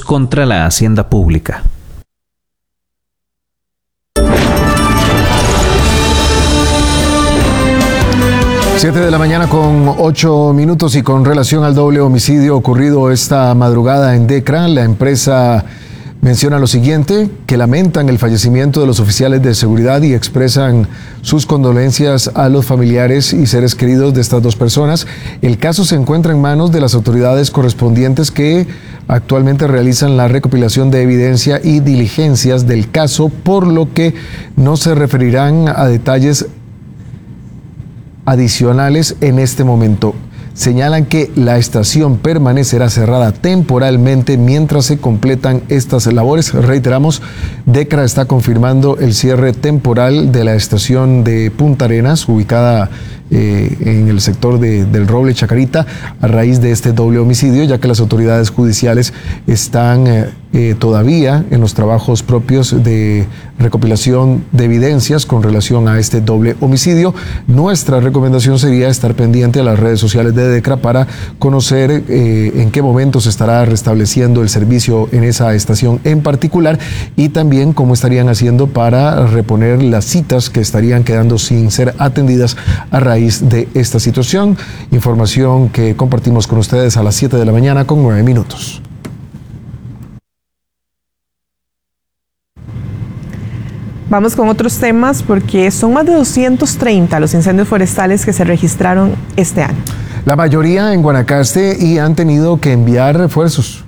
contra la hacienda pública. Siete de la mañana con 8 minutos y con relación al doble homicidio ocurrido esta madrugada en Decra, la empresa menciona lo siguiente, que lamentan el fallecimiento de los oficiales de seguridad y expresan sus condolencias a los familiares y seres queridos de estas dos personas. El caso se encuentra en manos de las autoridades correspondientes que actualmente realizan la recopilación de evidencia y diligencias del caso, por lo que no se referirán a detalles adicionales en este momento. Señalan que la estación permanecerá cerrada temporalmente mientras se completan estas labores. Reiteramos, Decra está confirmando el cierre temporal de la estación de Punta Arenas, ubicada en el sector del Roble Chacarita, a raíz de este doble homicidio, ya que las autoridades judiciales están todavía en los trabajos propios de recopilación de evidencias con relación a este doble homicidio. Nuestra recomendación sería estar pendiente a las redes sociales de Decra para conocer en qué momento se estará restableciendo el servicio en esa estación en particular, y también cómo estarían haciendo para reponer las citas que estarían quedando sin ser atendidas a raíz de esta situación. Información que compartimos con ustedes a las 7 de la mañana con 9 minutos. Vamos con otros temas porque son más de 230 los incendios forestales que se registraron este año. La mayoría en Guanacaste, y han tenido que enviar refuerzos.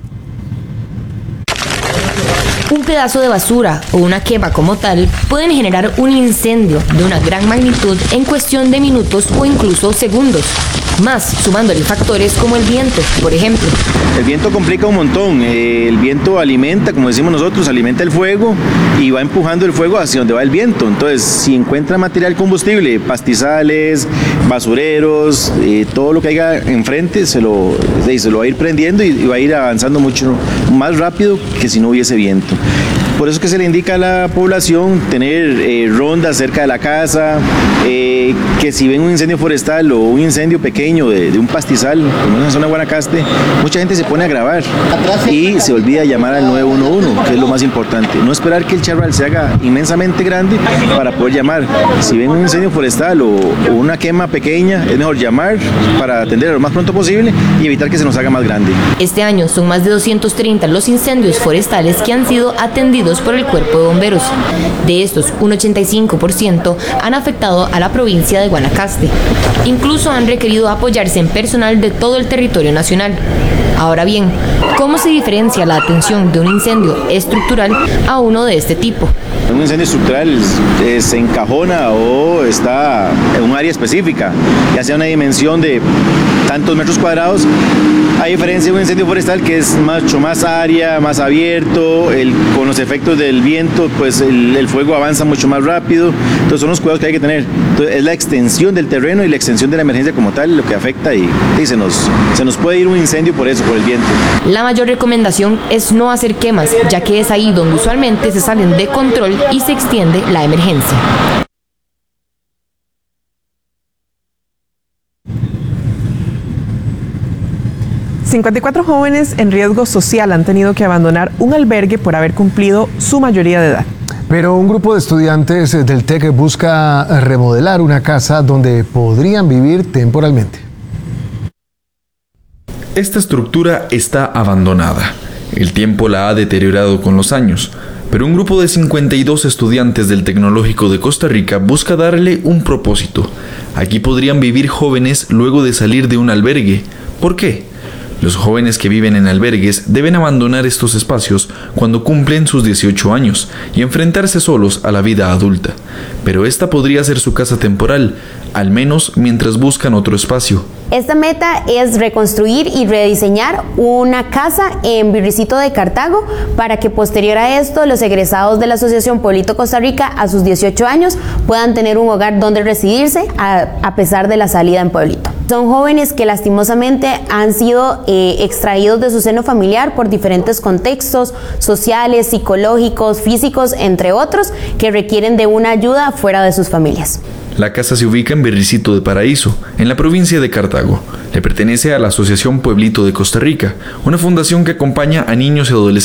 Un pedazo de basura o una quema como tal pueden generar un incendio de una gran magnitud en cuestión de minutos o incluso segundos. Más sumándole factores como el viento, por ejemplo. El viento complica un montón. El viento alimenta, como decimos nosotros, alimenta el fuego y va empujando el fuego hacia donde va el viento. Entonces, si encuentra material combustible, pastizales, basureros, todo lo que haya enfrente, se lo va a ir prendiendo y va a ir avanzando mucho más rápido que si no hubiese viento. Por eso es que se le indica a la población tener rondas cerca de la casa, que si ven un incendio forestal o un incendio pequeño de un pastizal, como en la zona de Guanacaste, mucha gente se pone a grabar y se olvida llamar al 911, que es lo más importante. No esperar que el charral se haga inmensamente grande para poder llamar. Si ven un incendio forestal o una quema pequeña, es mejor llamar para atender lo más pronto posible y evitar que se nos haga más grande. Este año son más de 230 los incendios forestales que han sido atendidos por el Cuerpo de Bomberos. De estos, un 85% han afectado a la provincia de Guanacaste. Incluso han requerido apoyarse en personal de todo el territorio nacional. Ahora bien, ¿cómo se diferencia la atención de un incendio estructural a uno de este tipo? Un incendio estructural se encajona o está en un área específica, ya sea una dimensión de tantos metros cuadrados, a diferencia de un incendio forestal que es mucho más área, más abierto, con los efectos del viento, pues el fuego avanza mucho más rápido. Entonces son los cuidados que hay que tener. Entonces, es la extensión del terreno y la extensión de la emergencia como tal lo que afecta y se nos puede ir un incendio por eso, por el viento. La mayor recomendación es no hacer quemas, ya que es ahí donde usualmente se salen de control y se extiende la emergencia. $54 jóvenes en riesgo social han tenido que abandonar un albergue por haber cumplido su mayoría de edad. Pero un grupo de estudiantes del TEC busca remodelar una casa donde podrían vivir temporalmente. Esta estructura está abandonada. El tiempo la ha deteriorado con los años, pero un grupo de 52 estudiantes del Tecnológico de Costa Rica busca darle un propósito. Aquí podrían vivir jóvenes luego de salir de un albergue. ¿Por qué? Los jóvenes que viven en albergues deben abandonar estos espacios cuando cumplen sus 18 años y enfrentarse solos a la vida adulta. Pero esta podría ser su casa temporal, al menos mientras buscan otro espacio. Esta meta es reconstruir y rediseñar una casa en Virricito de Cartago para que posterior a esto los egresados de la Asociación Pueblito Costa Rica a sus 18 años puedan tener un hogar donde residirse a pesar de la salida en Pueblito. Son jóvenes que lastimosamente han sido extraídos de su seno familiar por diferentes contextos sociales, psicológicos, físicos, entre otros, que requieren de una ayuda fuera de sus familias. La casa se ubica en Virricito de Paraíso, en la provincia de Cartago. Le pertenece a la Asociación Pueblito de Costa Rica, una fundación que acompaña a niños y adolescentes